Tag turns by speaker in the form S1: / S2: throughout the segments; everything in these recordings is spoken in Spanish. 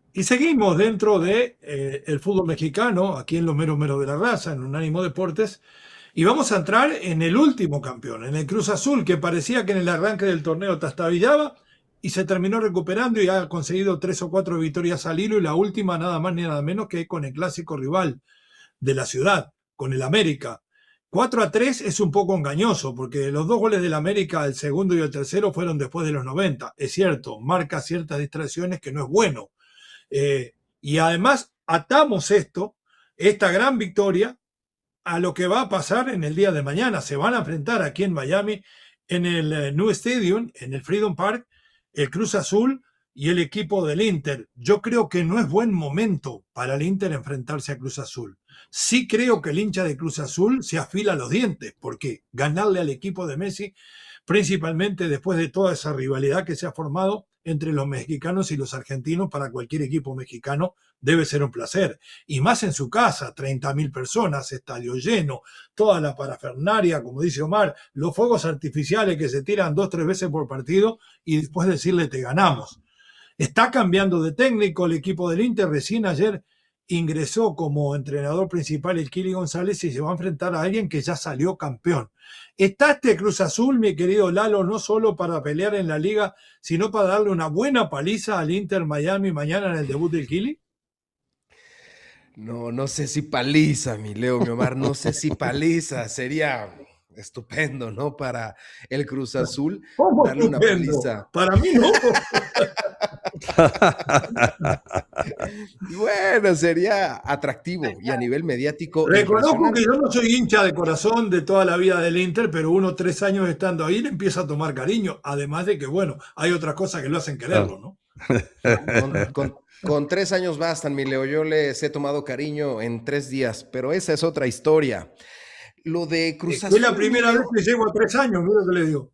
S1: Y seguimos dentro de el fútbol mexicano, aquí en los meros meros de la raza, en Unánimo Deportes, y vamos a entrar en el último campeón, en el Cruz Azul, que parecía que en el arranque del torneo trastabillaba y se terminó recuperando y ha conseguido 3 o 4 victorias al hilo y la última nada más ni nada menos que con el clásico rival de la ciudad, con el América. 4-3 es un poco engañoso, porque los 2 goles del América, el segundo y el tercero, fueron después de los 90. Es cierto, marca ciertas distracciones que no es bueno, y además atamos esta gran victoria, a lo que va a pasar en el día de mañana. Se van a enfrentar aquí en Miami, en el New Stadium, en el Freedom Park, el Cruz Azul y el equipo del Inter. Yo creo que no es buen momento para el Inter enfrentarse a Cruz Azul. Sí creo que el hincha de Cruz Azul se afila los dientes, porque ganarle al equipo de Messi, principalmente después de toda esa rivalidad que se ha formado entre los mexicanos y los argentinos, para cualquier equipo mexicano debe ser un placer. Y más en su casa, 30.000 personas, estadio lleno, toda la parafernaria, como dice Omar, los fuegos artificiales que se tiran 2 o 3 veces por partido y después decirle te ganamos. Está cambiando de técnico el equipo del Inter. Recién ayer ingresó como entrenador principal el Kili González y se va a enfrentar a alguien que ya salió campeón. Está este Cruz Azul, mi querido Lalo, no solo para pelear en la liga, sino para darle una buena paliza al Inter Miami mañana en el debut del Kili.
S2: No sé si paliza, mi Leo, mi Omar, no sé si paliza. Sería estupendo, ¿no? Para el Cruz Azul
S1: ¿Cómo
S2: darle una
S1: estupendo?
S2: paliza.
S1: Para mí no.
S2: Y bueno, sería atractivo y a nivel mediático
S1: Reconozco que
S2: impresionante.
S1: yo no soy hincha de corazón de toda la vida del Inter, pero uno 3 años estando ahí le empieza a tomar cariño. Además de que, bueno, hay otras cosas que lo hacen
S3: Claro.
S1: quererlo, ¿no?
S2: Con 3 años bastan, mi Leo. Yo les he tomado cariño en 3 días, pero esa es otra historia. Lo de Cruz
S1: Es la
S2: Azul, mi
S1: primera vez
S2: Leo.
S1: que llego a 3 años, mira lo que le digo.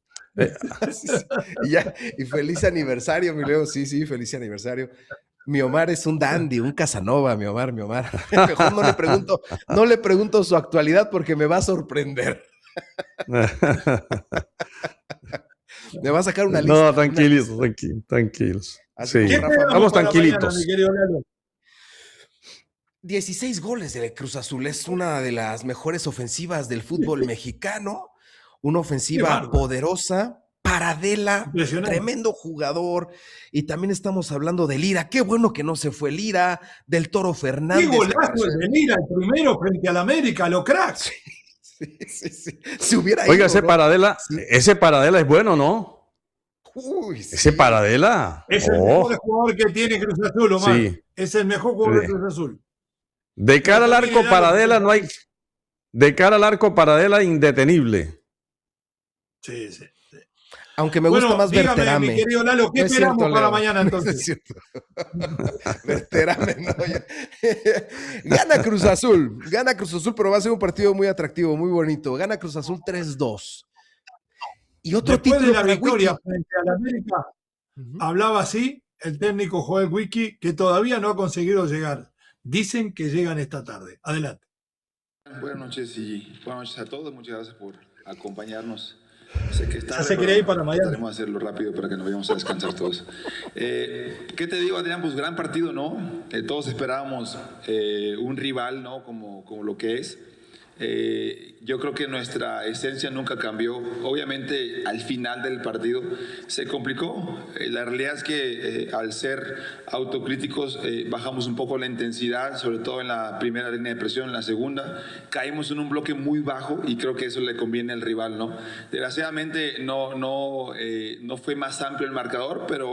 S2: Y feliz aniversario, mi Leo. Sí, feliz aniversario. Mi Omar es un dandy, un Casanova, mi Omar. Mejor no le pregunto su actualidad porque me va a sorprender. Me va a sacar una lista.
S3: No, tranquilos, tranquilos.
S2: Así
S3: Sí,
S1: ¿Qué
S2: como Rafa
S1: esperamos
S3: vamos
S1: para
S2: Márquez.
S1: mañana, mi
S3: tranquilitos.
S1: querido Lalo?
S2: 16 goles de Cruz Azul. Es una de las mejores ofensivas del fútbol mexicano. Una
S1: Qué
S2: ofensiva
S1: bárbaro.
S2: poderosa. Paradela,
S1: Impresionante.
S2: tremendo jugador. Y también estamos hablando de Lira. Qué bueno que no se fue Lira. Del Toro
S1: Qué
S2: Fernández.
S1: golazo el de Mira, el primero frente al América, lo crack.
S2: Sí. Se hubiera
S3: Oiga,
S2: ido, ¿no? Sí.
S3: ese Paradela es bueno, ¿no?
S2: Uy,
S3: Ese
S2: sí.
S3: Paradela.
S1: Es el mejor jugador que tiene Cruz Azul, Omar.
S3: Sí.
S1: Es el mejor jugador de Cruz Azul.
S3: De
S1: Pero
S3: cara al
S1: termine,
S3: arco
S1: Lalo,
S3: Paradela no hay. De cara al arco Paradela indetenible.
S1: Sí.
S2: Aunque me gusta
S1: Bueno,
S2: más
S1: dígame, mi
S2: Berterame.
S1: querido Lalo, ¿qué
S2: No es
S1: esperamos
S2: cierto,
S1: para
S2: Leo.
S1: mañana
S2: No es
S1: entonces?
S2: cierto. Berterame, no. Gana Cruz Azul, pero va a ser un partido muy atractivo, muy bonito. Gana Cruz Azul 3-2. Y otro
S1: Después de
S2: título
S1: la
S2: para
S1: victoria
S2: Wiki.
S1: frente al América, hablaba así el técnico Joel Wiki, que todavía no ha conseguido llegar. Dicen que llegan esta tarde. Adelante.
S4: Buenas noches a todos. Muchas gracias por acompañarnos. Sé que está.
S1: Ya se quería ir para Miami.
S4: Trataremos de hacerlo rápido para que nos vayamos a descansar todos. ¿Qué te digo, Adrián? Pues gran partido, ¿no? Todos esperábamos un rival, ¿no? Como lo que es. Yo creo que nuestra esencia nunca cambió. Obviamente al final del partido se complicó. La realidad es que al ser autocríticos bajamos un poco la intensidad, sobre todo en la primera línea de presión. En la segunda caímos en un bloque muy bajo y creo que eso le conviene al rival, ¿no? Desgraciadamente no fue más amplio el marcador, pero